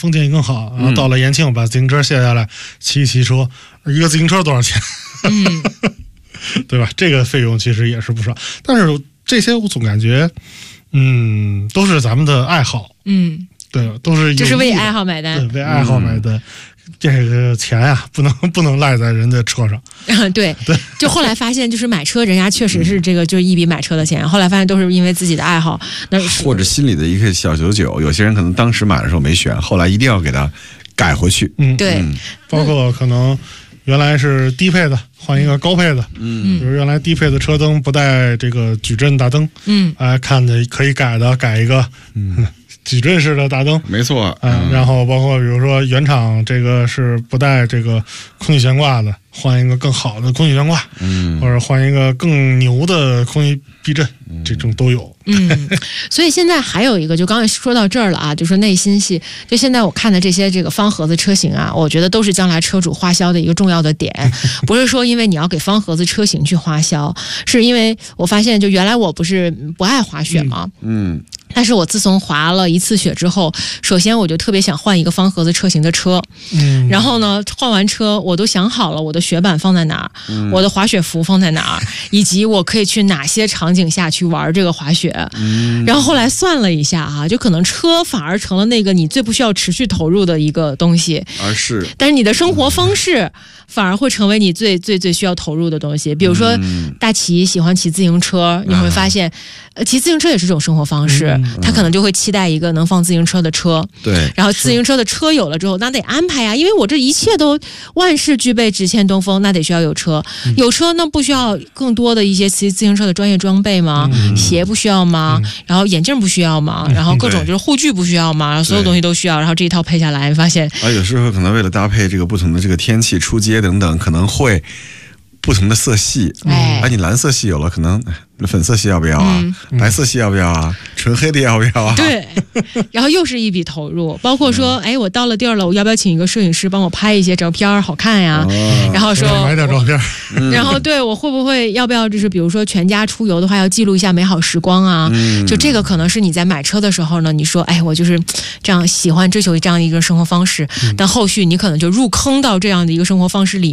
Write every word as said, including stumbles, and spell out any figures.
风景也更好。然后到了延庆，把自行车卸下来，骑一骑车，一个自行车多少钱？ 嗯， 对吧？这个费用其实也是不少。但是这些我总感觉，嗯，都是咱们的爱好。 嗯， 对，都是就是为爱好买单， 对，为爱好买单。嗯，这个钱呀、啊，不能不能赖在人的车上。 嗯，对对，就后来发现，就是买车，人家确实是这个，就是一笔买车的钱。后来发现都是因为自己的爱好，那或者心里的一个小九九。有些人可能当时买的时候没选，后来一定要给他改回去。 嗯， 对，嗯、 包括可能原来是低配的，换一个高配的。嗯，比如原来低配的车灯不带这个矩阵大灯。嗯，哎，看着可以改的，改一个。嗯。矩阵式的大灯， 没错， 嗯，然后包括比如说原厂这个是不带这个空气悬挂的，换一个更好的空气悬挂，嗯，或者换一个更牛的空气避震，嗯、这种都有。 嗯，所以现在还有一个，就刚才说到这儿了啊，就说内心戏，就现在我看的这些这个方盒子车型啊，我觉得都是将来车主花销的一个重要的点，不是说因为你要给方盒子车型去花销，是因为我发现就原来我不是不爱滑雪嘛，嗯。嗯，但是我自从滑了一次雪之后，首先我就特别想换一个方盒子车型的车，嗯，然后呢，换完车我都想好了我的雪板放在哪儿，嗯、我的滑雪服放在哪儿，以及我可以去哪些场景下去玩这个滑雪。嗯，然后后来算了一下啊，就可能车反而成了那个你最不需要持续投入的一个东西， 而是， 但是你的生活方式反而会成为你最最最需要投入的东西。比如说，嗯、大齐喜欢骑自行车，你会发现，呃，骑自行车也是种生活方式。嗯他可能就会期待一个能放自行车的车， 对， 然后自行车的车有了之后，那得安排呀，因为我这一切都万事俱备，只欠东风，那得需要有车，嗯、有车那不需要更多的一些骑自行车的专业装备吗？嗯、鞋不需要吗？嗯、然后眼镜不需要吗？嗯、然后各种就是护具不需要吗？所有东西都需要，然后这一套配下来，发现啊，有时候可能为了搭配这个不同的这个天气出街等等，可能会不同的色系，哎，啊，你蓝色系有了，可能粉色系要不要啊？嗯、白色系要不要啊？纯黑的要不要啊？ 对，然后又是一笔投入，包括说，哎，我到了地儿了，我要不要请一个摄影师帮我拍一些照片，好看呀？哦、然后说买点照片， 然后对我会不会要不要就是比如说全家出游的话，要记录一下美好时光啊？嗯、就这个可能是你在买车的时候呢，你说，哎，我就是这样喜欢追求这样一个生活方式，嗯、但后续你可能就入坑到这样的一个生活方式里。